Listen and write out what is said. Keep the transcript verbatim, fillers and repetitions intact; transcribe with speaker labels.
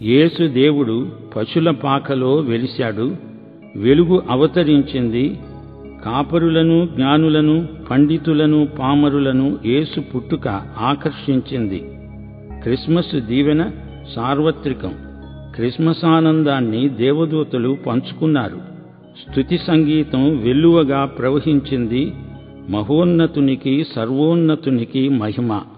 Speaker 1: యేసు దేవుడు పశుల పాకలో వెలిశాడు, వెలుగు అవతరించింది. కాపరులను, జ్ఞానులను, పండితులను, పామరులను యేసు పుట్టుక ఆకర్షించింది. క్రిస్మస్ దీవెన సార్వత్రికం. క్రిస్మస్ ఆనందాన్ని దేవదూతలు పంచుకున్నారు. స్తుతి సంగీతం వెల్లువగా ప్రవహించింది. మహోన్నతునికి, సర్వోన్నతునికి మహిమ.